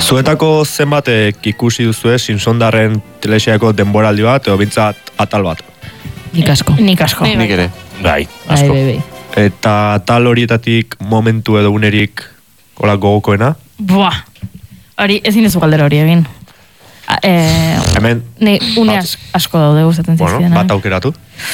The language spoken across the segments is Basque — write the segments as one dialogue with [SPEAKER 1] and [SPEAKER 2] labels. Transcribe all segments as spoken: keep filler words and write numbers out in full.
[SPEAKER 1] Zuetako zenbatek ikusi duzue Simpsondarren telesaiako denboraldi bat, edo bintzat atal bat?
[SPEAKER 2] Nik asko.
[SPEAKER 3] Nik asko.
[SPEAKER 4] Nik ere.
[SPEAKER 5] Bai, asko.
[SPEAKER 2] Bai, bai, bai.
[SPEAKER 1] Eta atal horietatik momentu edo unerik hola gogokoena?
[SPEAKER 3] Buah, hori ezin ez galdera hori egin. Eh,
[SPEAKER 1] Hemen,
[SPEAKER 3] ne, une as, asko daude gustatzen
[SPEAKER 1] bueno,
[SPEAKER 3] zaizkidenak.
[SPEAKER 1] bat aukeratu.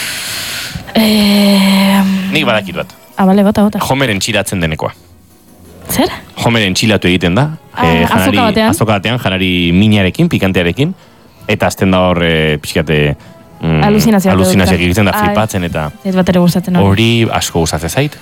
[SPEAKER 3] Eh,
[SPEAKER 5] Nik badakit bat.
[SPEAKER 3] ah, bale, bata, bata.
[SPEAKER 5] Homeren txilatzen denekoa.
[SPEAKER 3] Zer?
[SPEAKER 5] Homeren txilatu egiten da.
[SPEAKER 3] Ah,
[SPEAKER 5] eh, janari,
[SPEAKER 3] azoka batean.
[SPEAKER 5] Azoka batean, janari minarekin, pikantearekin. Eta azten da hor, eh, pixkate... Mm,
[SPEAKER 3] Aluzinazioak
[SPEAKER 5] aluzinazioak
[SPEAKER 3] edukitzen.
[SPEAKER 5] egiten da,
[SPEAKER 3] Ai.
[SPEAKER 5] flipatzen eta...
[SPEAKER 3] Ez bat ere gustatzen hori.
[SPEAKER 5] Hori asko gustatzen zait.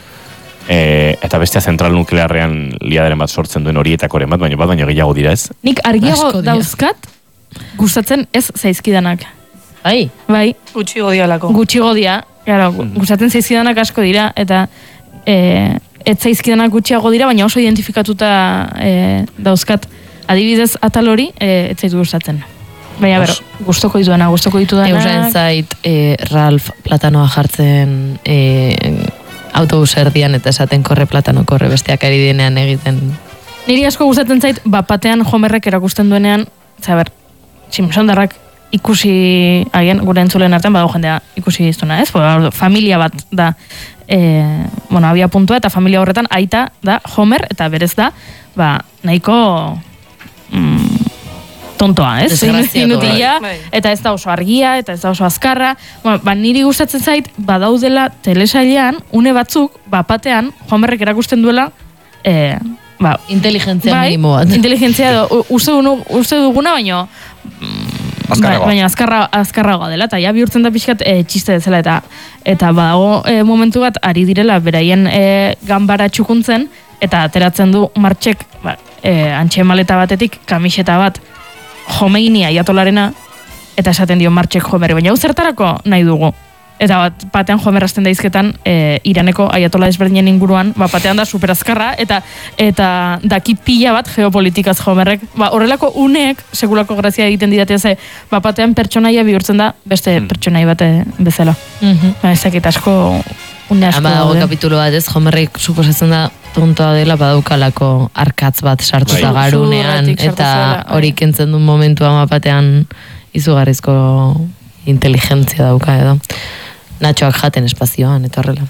[SPEAKER 5] E, eta bestea zentral nuklearrean liaderen bat sortzen duen horietakoren bat, baina bat baino gehiago dira ez.
[SPEAKER 3] Nik argiago
[SPEAKER 2] Asko dira.
[SPEAKER 3] dauzkat gustatzen ez zaizkidanak.
[SPEAKER 2] Bai,
[SPEAKER 3] Bai,
[SPEAKER 4] Gutxi godialako.
[SPEAKER 3] gutxi godia, claro, gustatzen zaizkidanak asko dira, eta e, ez zaizkidanak gutxiago dira, baina oso identifikatuta e, dauzkat. Adibidez, atal hori, e, ez zaitu gustatzen. Baina, bero, gustoko dituena, gustoko ditudanak.
[SPEAKER 2] eusen zait eh, Ralph platanoa jartzen eh, autobus erdian eta esaten korre platano korre besteak ari denean egiten.
[SPEAKER 3] Niri asko gustatzen zait, bapatean Homerrek erakusten duenean, zaber, Simpsondarrak ikusi, agian, gure entzulen artean, badago jendea ikusi iztuna, ez? Bo, familia bat da, e, bueno, abia puntua, eta familia horretan aita da Homer, eta berez da, ba, nahiko mm, tontoa, ez?
[SPEAKER 2] Desgraziatua.
[SPEAKER 3] Inutila,
[SPEAKER 4] Bai.
[SPEAKER 3] eta ez da oso argia, eta ez da oso azkarra. Ba, ba, niri gustatzen zait, badaudela telesailean, une batzuk, bapatean, Homerrek erakusten duela, e, ba,
[SPEAKER 2] Inteligentzia
[SPEAKER 3] bai,
[SPEAKER 2] minimo bat.
[SPEAKER 3] inteligentzia edo, u- uste, dunu, uste duguna, baino
[SPEAKER 1] Azkarragoa.
[SPEAKER 3] Ba, baina azkarra, azkarragoa dela, eta ja bihurtzen da pixkat e, txiste dezela, eta eta badago e, momentu bat ari direla beraien e, ganbara txukuntzen, eta ateratzen du Martxek ba, e, antxe maleta batetik kamiseta bat Jomeini aiatolarena, eta esaten dio Martxek Homeri, baina hau zertarako nahi dugu. Eta bat, batean Homer hasten daizketan e, Iraneko aiatola desberdinen inguruan, ba, batean da superazkarra, eta eta daki pila bat geopolitikaz Homerrek. Ba, horrelako uneek sekulako grazia egiten didate ze, ba, batean pertsonaia bihurtzen da beste pertsonai bate bezala.
[SPEAKER 2] Mhm.
[SPEAKER 3] Ba, ez dakit asko une asko
[SPEAKER 2] Ama dago
[SPEAKER 3] daude.
[SPEAKER 2] kapitulo bat ez, Homerrek suposatzen da tontoa dela badaukalako arkatz bat sartuta
[SPEAKER 5] Bai.
[SPEAKER 2] garunean,
[SPEAKER 3] Zurratik sartu
[SPEAKER 2] eta
[SPEAKER 3] zuela, bai.
[SPEAKER 2] hori kentzen duen momentua mapatean izugarrizko inteligentzia dauka edo. Natxoak jaten espazioan, eta horrela.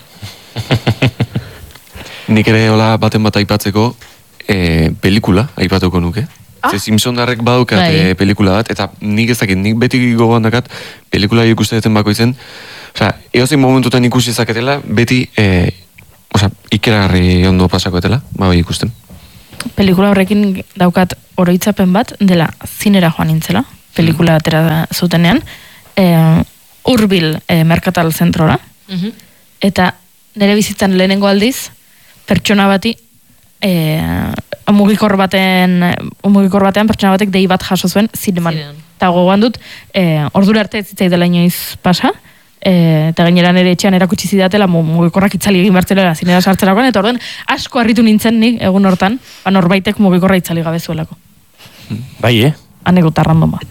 [SPEAKER 6] Nik ere hola baten bat aipatzeko e, pelikula aipatuko nuke. Ah? Ze Simpsondarrek badaukat
[SPEAKER 2] Bai.
[SPEAKER 6] e, pelikula bat, eta nik ez dakit, nik beti gogoan dakat pelikula ikusten duten bakoitzen, osea, eozein momentutan ikusi zaketela, beti e, osea, ikeragarri ondo pasako etela, ba bai ikusten.
[SPEAKER 3] Pelikula horrekin daukat oroitzapen bat, dela zinera joan nintzela, pelikula atera zutenean, e, Urbil e, Merkatal zentrora, eta nire bizitzan lehenengo aldiz, pertsona bati, e, mugikor baten, mugikor batean pertsona batek dei bat jaso zuen zineman.
[SPEAKER 2] Zineman.
[SPEAKER 3] Eta gogoan dut, e, ordura arte ez zitzai dela inoiz pasa, e, eta gainera nire etxean erakutsi zidatela mu- mugikorrak itzali egin bertzelera zinera sartzerakoan, eta orduan asko harritu nintzen nik egun hortan, ba norbaitek mugikorra itzali gabe zuelako.
[SPEAKER 5] Bai, eh?
[SPEAKER 3] Anekdota randoma.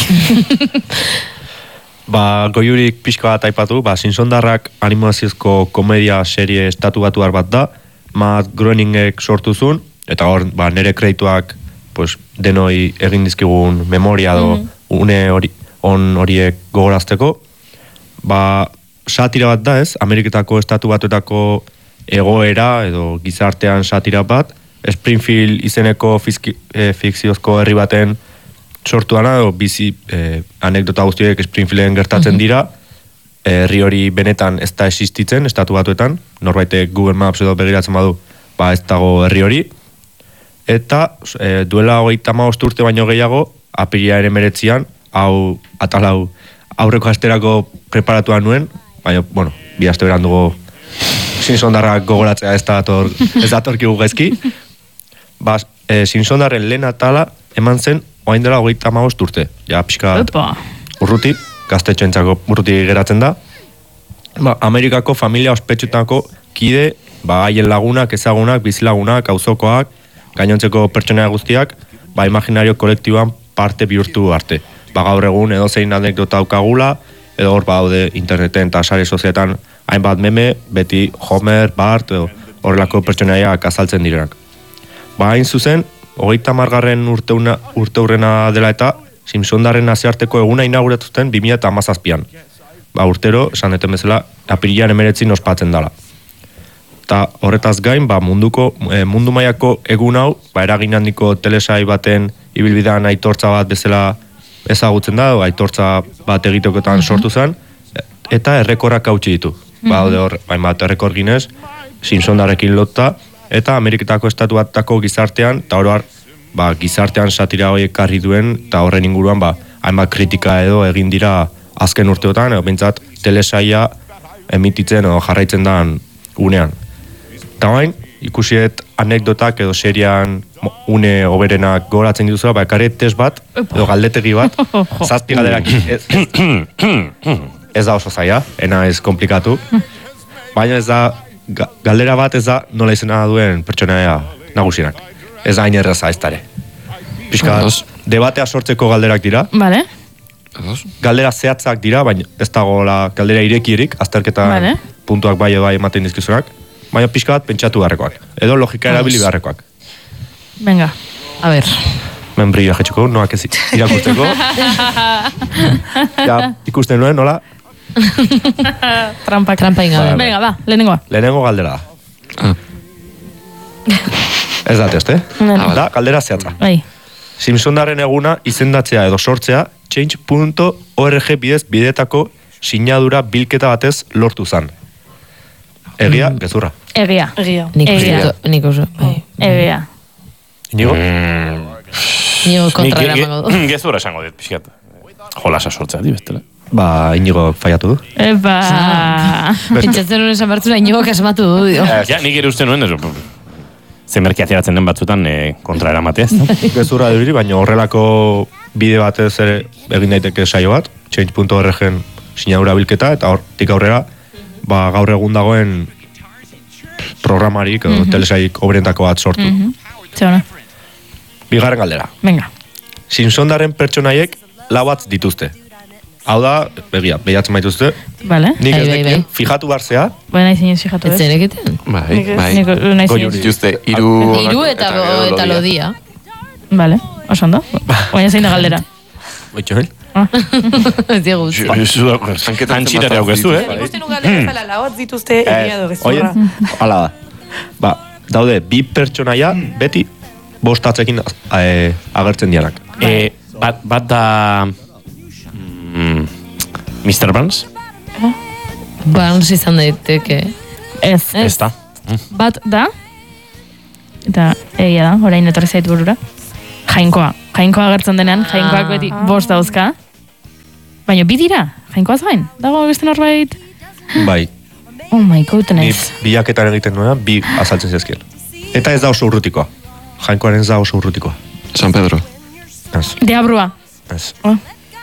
[SPEAKER 1] Ba, goiurik pixka bat aipatu, ba, Simpsondarrak animaziozko komedia serie estatu batuar bat da, Matt Groeningek sortu zuen, eta hor, ba, nere kreituak pues, denoi egin dizkigun memoria do, une hori, on horiek gogorazteko. Ba, satira bat da ez, Ameriketako estatu batuetako egoera edo gizartean satira bat, Springfield izeneko fizki, e, fikziozko herri baten sortuana, edo bizi eh, anekdota guztiek Springfielden gertatzen dira, herri hori benetan ez da existitzen, estatu batuetan, norbaitek Google Maps edo begiratzen badu, ba ez dago herri hori, eta e, duela hogeita hamabost urte baino gehiago, apirilaren emeretzian, hau atal hau aurreko asterako preparatuan nuen, baina, bueno, bi aste beran dugu Simpsondarrak gogoratzea ez dator, ez datorkigu gaizki. Ba, e, Simpsondarren lehen atala eman zen orain dela hogeita hamabost urte. Ja, pixka
[SPEAKER 3] Opa.
[SPEAKER 1] urruti, gaztetxoentzako urruti geratzen da. Ba, Amerikako familia ospetsutako kide, ba, haien lagunak, ezagunak, bizilagunak, auzokoak, gainontzeko pertsona guztiak, ba, imaginario kolektiboan parte bihurtu arte. Ba, gaur egun edo zein anekdota daukagula, edo hor badaude interneten eta sare sozialetan hainbat meme, beti Homer, Bart, edo horrelako pertsonaiak azaltzen direnak. Ba, hain zuzen, hogeita margarren urte, una, urte urrena dela eta Simpsondarren nazioarteko eguna inauguratu zuten bi mila hamazazpian. Ba, urtero, esan deten bezala, apirilean emeretzin ospatzen dela. Eta horretaz gain, ba, munduko, e, mundu mailako egun hau, ba, eragin handiko telesai baten ibilbidean aitortza bat bezala ezagutzen da, aitortza bat egitekotan sortu zen, eta errekorrak hautsi ditu. Ba, haude hor, hainbat errekor ginez, Simpsondarrekin lotta, eta Ameriketako estatu batako gizartean, eta oroar, ba, gizartean satira horiek karri duen, eta horren inguruan, ba, hainbat kritika edo egin dira azken urteotan, edo bintzat telesaia emititzen edo jarraitzen dan unean. Eta bain, ikusiet anekdotak edo serian une oberenak goratzen dituzela, ba, ekarri test bat, edo galdetegi bat, zazpi galderak ez, ez, ez da oso zaila, ena ez komplikatu, baina ez da, galdera bat ez da nola izena duen pertsonaia nagusienak. Ez da hain erraza ez dare. Pixka, debatea sortzeko galderak dira,
[SPEAKER 3] Vale.
[SPEAKER 1] galdera zehatzak dira, baina ez dagoela galdera irekierik, azterketa
[SPEAKER 3] Vale.
[SPEAKER 1] puntuak bai edo bai ematen dizkizunak, baina pixka bat pentsatu beharrekoak. Edo logika erabili beharrekoak.
[SPEAKER 3] Venga.
[SPEAKER 2] A ver.
[SPEAKER 1] Membrillo jetxuko, noak ez irakusteko. Ja, ikusten nuen, nola?
[SPEAKER 3] Trampak.
[SPEAKER 2] Trampa ingabe.
[SPEAKER 3] Venga, va, lehenengoa.
[SPEAKER 1] Lehenengo galdera da.
[SPEAKER 6] Ah.
[SPEAKER 1] Ez da test, eh?
[SPEAKER 3] Vale.
[SPEAKER 1] Da, galdera zehatza.
[SPEAKER 3] Bai.
[SPEAKER 1] Simpsondarren eguna izendatzea edo sortzea change punto org bidez bidetako sinadura bilketa batez lortu zan. Egia, gezurra.
[SPEAKER 3] Egia.
[SPEAKER 4] Egia.
[SPEAKER 2] Nik
[SPEAKER 3] Egia.
[SPEAKER 2] uste, nik uste, bai.
[SPEAKER 3] Egia.
[SPEAKER 1] Inigo?
[SPEAKER 2] Nio kontra
[SPEAKER 5] Nik ge-
[SPEAKER 2] eramango du.
[SPEAKER 5] ge- gezurra esango dit, pixkat. Jolasa sortzea, di bestela.
[SPEAKER 1] Ba, Inigo faiatu du.
[SPEAKER 3] Eba.
[SPEAKER 2] Pentsatzen nuen esan bartzuna inogok asmatu du, dio.
[SPEAKER 5] Ja, nik ere uste nuen, ez, zemerki ateratzen den batzutan eh, kontra eramatea, ez da?
[SPEAKER 1] Gezurra dubiri, baina horrelako bide batez ere egin daiteke saio bat, change punto org-en sinadura bilketa, eta hortik aurrera, ba, gaur egun dagoen programarik, edo telesaik oberentako bat sortu.
[SPEAKER 3] Zeona.
[SPEAKER 1] Bigarren galdera.
[SPEAKER 3] Venga.
[SPEAKER 1] Simpsondarren pertsonaiek lau batz dituzte. Hau da, begia, behiatzen maituzte,
[SPEAKER 3] Vale.
[SPEAKER 1] nik ez
[SPEAKER 2] Bai, bai,
[SPEAKER 1] dekien,
[SPEAKER 2] bai.
[SPEAKER 1] fijatu barzea,
[SPEAKER 3] Baina izin ez fijatu
[SPEAKER 2] Ez
[SPEAKER 3] ez.
[SPEAKER 2] zen egiten?
[SPEAKER 6] Bai, bai.
[SPEAKER 3] Nik nahi
[SPEAKER 1] Goiuri.
[SPEAKER 6] Dituzte, iru...
[SPEAKER 2] Hiru eta,
[SPEAKER 6] gero
[SPEAKER 2] eta lodia.
[SPEAKER 3] Vale, oso ondo. Baina zein da galdera.
[SPEAKER 1] oitxo, eh?
[SPEAKER 2] Ez diegu utzi.
[SPEAKER 6] Hanketan
[SPEAKER 5] Antxitare hau gezu, eh?
[SPEAKER 4] Nik uste nu galdera ez dela lauat dituzte egia edo
[SPEAKER 1] Oie,
[SPEAKER 4] gezurra.
[SPEAKER 1] hala da. Ba, daude, bi pertsonaia beti bostatzekin eh, agertzen dianak.
[SPEAKER 5] Eh, bat, bat da... Mm, mister Burns?
[SPEAKER 2] Barnes izan daiteke.
[SPEAKER 3] Ez.
[SPEAKER 5] Ez da.
[SPEAKER 3] Bat da, eta egia da, orain etorri zait burura, jainkoa. Jainkoa agertzen denean, jainkoak beti bost dauzka. Baina bi dira, jainkoaz gain. Dago beste norbait,
[SPEAKER 1] Bai,
[SPEAKER 3] oh my god,
[SPEAKER 1] ni
[SPEAKER 3] naiz.
[SPEAKER 1] bilaketan egiten nuena, bi azaltzen zezkien. Eta ez da oso urrutikoa. Jainkoaren ez da oso urrutikoa.
[SPEAKER 6] San Pedro.
[SPEAKER 1] Ez,
[SPEAKER 3] Deabrua.
[SPEAKER 1] ez.
[SPEAKER 3] Oh.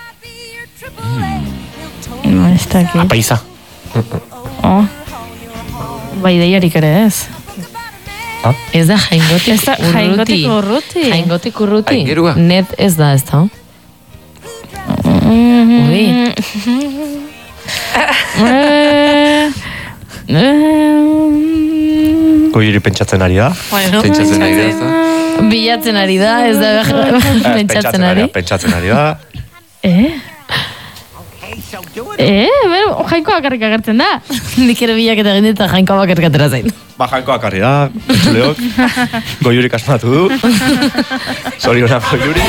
[SPEAKER 3] No, ez dakit.
[SPEAKER 5] Apaiza.
[SPEAKER 3] Oh. Bai, deiarik ere ez.
[SPEAKER 2] Ez da jaingotik
[SPEAKER 3] Ez da
[SPEAKER 2] urruti.
[SPEAKER 3] jaingotik urruti.
[SPEAKER 2] Jaingotik urruti.
[SPEAKER 6] Aingerua.
[SPEAKER 2] Net ez da, ez da. Ui.
[SPEAKER 3] Eh, eh,
[SPEAKER 1] Goiuri pentsatzen ari da.
[SPEAKER 4] Bueno,
[SPEAKER 6] Pentsatzen ari da, ez da?
[SPEAKER 2] Bilatzen ari da, ez da
[SPEAKER 1] Ez,
[SPEAKER 2] pentsatzen ari.
[SPEAKER 1] Pentsatzen ari da.
[SPEAKER 3] Eh? Eh, bero, jainkoa karrik agertzen da.
[SPEAKER 2] Nik ere bilaketa egin dit eta jainkoa bakarkatera zain.
[SPEAKER 1] Ba, jainkoa karri da, entzuleok. Goiurik asmatu du. Zorionak goiuri.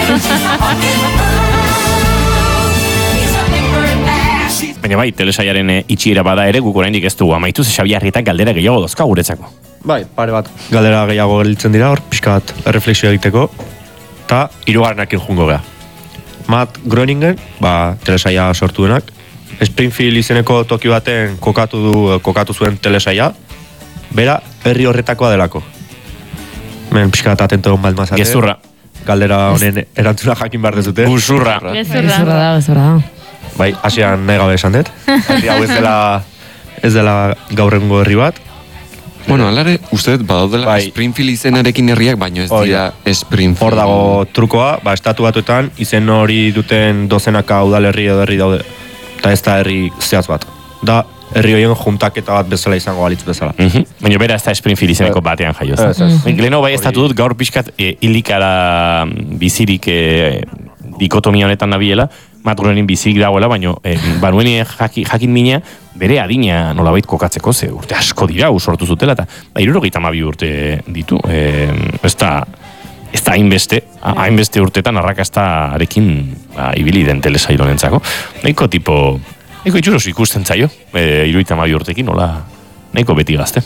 [SPEAKER 5] Baina bai, telesaiaren eh, itxiera bada ere guk oraindik ez dugu amaitu, ze Xabiarrietak galdera gehiago dozka guretzako.
[SPEAKER 1] Bai, pare bat galdera gehiago gelditzen dira, hor pixka bat erreflexio egiteko, eta hirugarrenakin jungo gea. Matt Groeningen, ba, telesaia sortu denak, Springfield izeneko toki baten kokatu du, kokatu zuen telesaia, bera herri horretakoa delako. Men pixka bat atento egon baldin mazate.
[SPEAKER 5] Gezurra.
[SPEAKER 1] Galdera honen erantzuna jakin behar dezute.
[SPEAKER 5] Busurra.
[SPEAKER 2] Gezurra
[SPEAKER 3] Gezurra.
[SPEAKER 2] da, gezurra da.
[SPEAKER 1] Bai, hasian nahi gabe esan dut. Herri hau ez dela, ez dela gaur egungo herri bat.
[SPEAKER 6] Bueno, alare, uste dut badaudela
[SPEAKER 1] Bai.
[SPEAKER 6] Springfield izenarekin herriak, baino ez
[SPEAKER 1] Hori
[SPEAKER 6] dira Springfield.
[SPEAKER 1] Hor dago trukoa, ba, estatu batuetan izen hori duten dozenaka udalerri edo herri daude. Eta ez da herri zehaz bat. Da, herri horien juntaketa bat bezala izango balitz bezala.
[SPEAKER 5] Mhm. Baina bera ez da Springfield izeneko batean jaioz.
[SPEAKER 1] Ez, ez.
[SPEAKER 5] Nik leheno bai estatu dut gaur pixkat e, hilikara bizirik e, dikotomia honetan nabiela, Matt Groening bizirik dagoela, baina e, banuen jaki, jakin mina bere adina nolabait kokatzeko, ze urte asko dira sortu zutela, eta ba, hirurogeita hamabi urte ditu. E, ez da, ez da hainbeste, hainbeste urtetan arrakastarekin ba, ibili den telesail honentzako. Nahiko tipo, nahiko itxurosu ikusten zaio, e, hirurogeita hamabi urtekin, nola, nahiko beti gazte.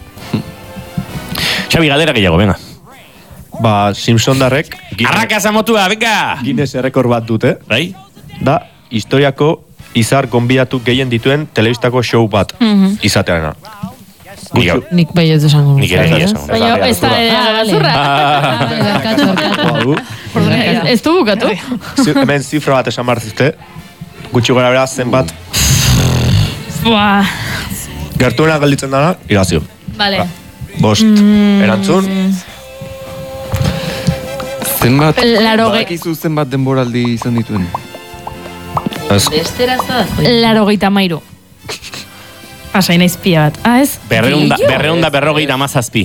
[SPEAKER 5] Xabi, galdera gehiago, venga.
[SPEAKER 1] Ba, Simpsondarrek
[SPEAKER 5] Arrakasa motua, venga!
[SPEAKER 1] Guinness errekor bat dute,
[SPEAKER 5] Bai?
[SPEAKER 1] da historiako izar gonbidatu gehien dituen telebistako show bat izatearena.
[SPEAKER 5] Nik,
[SPEAKER 2] Nik bai ez esango.
[SPEAKER 5] nik ere nik esango.
[SPEAKER 3] Baina, ez da, eh, zurra.
[SPEAKER 2] Barkatu, barkatu.
[SPEAKER 3] Ez- Ez du bukatu.
[SPEAKER 1] Zi- Hemen zifra bat esan barzizte, gutxi gora bera zenbat
[SPEAKER 3] Buah.
[SPEAKER 1] gertuena gelditzen dara, irazio.
[SPEAKER 3] Vale.
[SPEAKER 1] Bost, erantzun,
[SPEAKER 6] Zenbat,
[SPEAKER 3] Laro ge-
[SPEAKER 6] badakizu zenbat denboraldi izan dituen.
[SPEAKER 1] ez,
[SPEAKER 2] Besteraz da.
[SPEAKER 3] Laro geita mairu. Pasai naiz pia bat. Ah, ez?
[SPEAKER 5] Berreunda,
[SPEAKER 3] Gehiago?
[SPEAKER 5] berreunda berrogeita hamazazpi.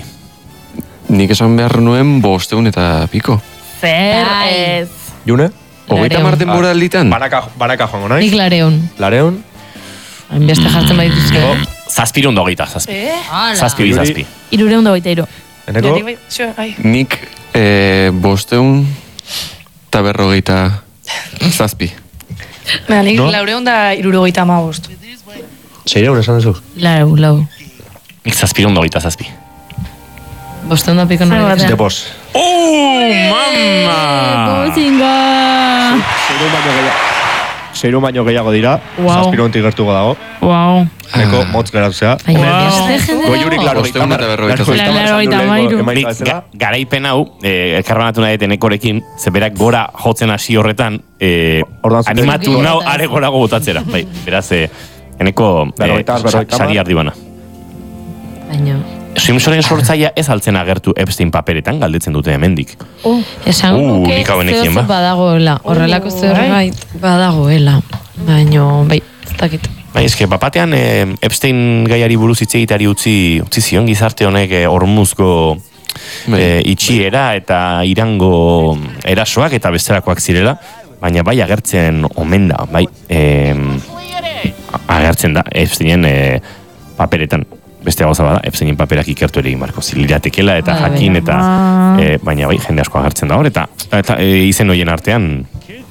[SPEAKER 6] Nik esan behar nuen bosteun eta piko.
[SPEAKER 3] Zer,
[SPEAKER 2] Ai.
[SPEAKER 3] ez.
[SPEAKER 1] june,
[SPEAKER 6] Hogeita mar denboralditan?
[SPEAKER 1] banaka, banaka joango naiz,
[SPEAKER 2] Nik lareun.
[SPEAKER 1] lareun,
[SPEAKER 2] Hainbeste jartzen bai dizke.
[SPEAKER 5] Zazpireunda hogeita zazpi.
[SPEAKER 4] Eh?
[SPEAKER 5] Zazpi bi
[SPEAKER 1] Yuri.
[SPEAKER 5] zazpi.
[SPEAKER 3] Irureunda goita iru.
[SPEAKER 1] eneko,
[SPEAKER 4] Jori, bai, xo, ai.
[SPEAKER 6] Nik eh, bosteun eta berrogeita zazpi.
[SPEAKER 4] Baina, nik
[SPEAKER 1] No?
[SPEAKER 4] laureun da irurogeita amabost.
[SPEAKER 1] seireun esan duzu.
[SPEAKER 2] Lau, lau.
[SPEAKER 5] Nik zazpireunda hogeita zazpi.
[SPEAKER 2] Bosteun da piko
[SPEAKER 3] Zer
[SPEAKER 2] nahi.
[SPEAKER 3] batean.
[SPEAKER 1] De bos.
[SPEAKER 5] Oh, mama!
[SPEAKER 3] Bozinga!
[SPEAKER 1] Seireun baino gehiago. Seireun baino gehiago dira,
[SPEAKER 3] Wow.
[SPEAKER 1] zazpireuntik gertuko dago.
[SPEAKER 3] Wow.
[SPEAKER 1] Neko,
[SPEAKER 6] Ah.
[SPEAKER 1] motz geratzea.
[SPEAKER 2] Baina
[SPEAKER 3] Wow.
[SPEAKER 2] beste jende
[SPEAKER 1] Goiurik
[SPEAKER 2] dago.
[SPEAKER 1] laro
[SPEAKER 6] Bosteun eta berrogeita
[SPEAKER 1] zazpi.
[SPEAKER 3] Laro gehieta hamairu.
[SPEAKER 5] Nik ga, garaipen hau, eh, elkarbanatu nahi enekorekin, ze berak gora jotzen hasi horretan, eh,
[SPEAKER 1] Orduan zuten-
[SPEAKER 5] animatu nau are gorago botatzera. Bai, beraz, eh, eneko eh,
[SPEAKER 1] Berrogeita, berrogeita
[SPEAKER 5] sari
[SPEAKER 1] hamar.
[SPEAKER 5] ardibana.
[SPEAKER 2] Baina,
[SPEAKER 5] Simpsonen sortzaia ez altzen agertu Epstein paperetan, galdetzen dute hemendik.
[SPEAKER 2] esango
[SPEAKER 5] Uh,
[SPEAKER 2] nuke
[SPEAKER 5] nik hau nekien,
[SPEAKER 2] zeozer
[SPEAKER 5] ba.
[SPEAKER 2] badagoela. Horrelako zerbait badagoela. Baina, bai, ez dakit.
[SPEAKER 5] Bai, eske, bapatean eh, Epstein gaiari buruz hitz egiteari utzi, utzi zion gizarte honek eh, hormuzko
[SPEAKER 6] Bai.
[SPEAKER 5] eh, itxiera eta irango erasoak eta bestelakoak zirela, baina bai agertzen omen da, bai, eh, agertzen da Epsteinen eh, paperetan. Beste gauza bada, Epsteinen paperak ikertu ere egin barko ziliratekela eta
[SPEAKER 2] Bai,
[SPEAKER 5] jakin
[SPEAKER 2] bai.
[SPEAKER 5] eta eh, baina bai, jende asko agertzen da hor, eta, eta eh, izen horien artean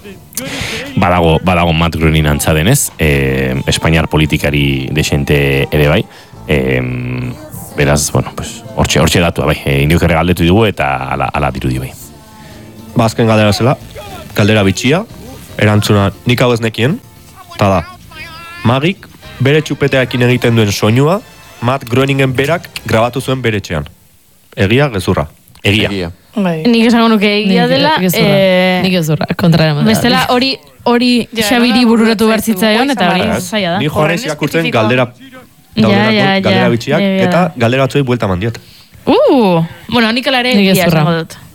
[SPEAKER 5] badago, badago Matt Groening antza denez, eh, Espainiar politikari desente ere bai, eh, beraz, bueno, pues, hortxe, hortxe datua bai, eh, indiok ere galdetu dugu eta ala, ala dirudi bai.
[SPEAKER 1] Bazken galdera zela, galdera bitxia, erantzuna nik hau ez nekien, eta da, Magik bere txupeteakin egiten duen soinua, Matt Groeningen berak grabatu zuen bere etxean. Egia, gezurra.
[SPEAKER 5] Egia.
[SPEAKER 6] Egia.
[SPEAKER 4] Bai.
[SPEAKER 3] Nik esango nuke egia
[SPEAKER 2] Nik-
[SPEAKER 3] dela,
[SPEAKER 2] nik ez zurra.
[SPEAKER 3] eh,
[SPEAKER 2] Nik ez zurra, kontrara mandara.
[SPEAKER 3] bestela hori hori
[SPEAKER 4] Ja,
[SPEAKER 3] Xabiri
[SPEAKER 4] nola
[SPEAKER 3] bururatu
[SPEAKER 4] bururatzen
[SPEAKER 3] behar zitzaion, eta hori
[SPEAKER 4] izan
[SPEAKER 1] Ez,
[SPEAKER 3] zaila da.
[SPEAKER 1] Ni joanez
[SPEAKER 4] Horren
[SPEAKER 1] irakurtzen
[SPEAKER 4] espezifikoa.
[SPEAKER 1] galdera
[SPEAKER 3] Ja,
[SPEAKER 1] daudelako,
[SPEAKER 3] ja, ja,
[SPEAKER 1] galdera bitxiak,
[SPEAKER 3] ja, ja.
[SPEAKER 1] eta galdera batzuei buelta mandiet.
[SPEAKER 3] Uh, bueno, nik ala ere
[SPEAKER 2] Nik ez
[SPEAKER 3] egia
[SPEAKER 2] zurra.
[SPEAKER 3] esango dut.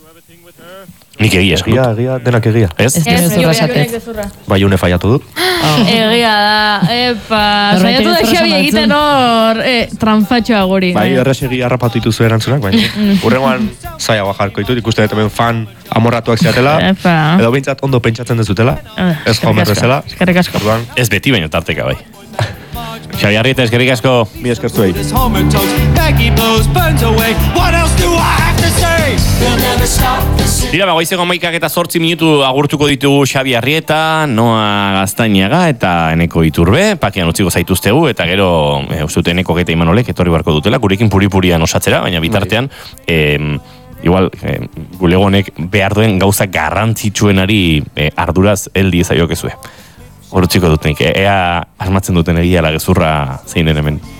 [SPEAKER 5] Nik egia esan
[SPEAKER 1] Egia,
[SPEAKER 5] dut.
[SPEAKER 1] egia, denak egia.
[SPEAKER 5] Ez?
[SPEAKER 2] Ez dira zurra esatez.
[SPEAKER 1] Bai, une faiatu dut.
[SPEAKER 3] Egia da, epa,
[SPEAKER 2] Norbait
[SPEAKER 3] saiatu da
[SPEAKER 2] ere
[SPEAKER 3] Xabi
[SPEAKER 2] zorra
[SPEAKER 3] egiten hor, eh, tranfatxoa gori.
[SPEAKER 1] Bai, errez egia harrapatu dituzu erantzunak, baina urrengoan zaiagoa jarko ditut, ikuste dut hemen fan amorratuak zeatela,
[SPEAKER 3] Epa.
[SPEAKER 1] edo behintzat ondo pentsatzen dezutela,
[SPEAKER 3] Eh,
[SPEAKER 1] ez
[SPEAKER 3] eskerrik
[SPEAKER 1] Homer
[SPEAKER 3] asko,
[SPEAKER 1] bezala.
[SPEAKER 3] eskerrik asko.
[SPEAKER 1] Orduan,
[SPEAKER 5] Ez beti, baina tarteka bai. Xabi Arrieta, eskerrik asko.
[SPEAKER 1] mi esker zuei.
[SPEAKER 7] This Homer toast, Becky blows, burns away. What else do I have to say? They'll never stop the city.
[SPEAKER 5] Dira, bagoizeko maikak eta zortzi minutu agurtuko ditugu Xabi Arrieta, Noa Gaztainaga eta Eneko Iturbe, pakean utziko zaituztegu, eta gero, e, uste dut Eneko Geta Imanolek etorri barko dutela, gurekin puri-purian osatzera, baina bitartean, e, igual, e, gulegonek behar duen gauza garrantzitsuenari e, arduraz heldi ezaiokezue. Hor utziko dut nik, ea asmatzen duten egia la gezurra zeinen hemen.